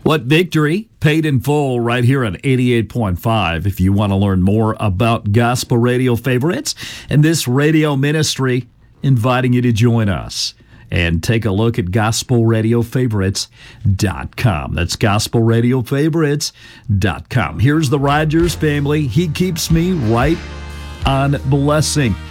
What victory? Paid in full right here at 88.5. If you want to learn more about Gospel Radio Favorites and this radio ministry, inviting you to join us and take a look at gospelradiofavorites.com. That's gospelradiofavorites.com. Here's the Rogers family. He keeps me right on blessing.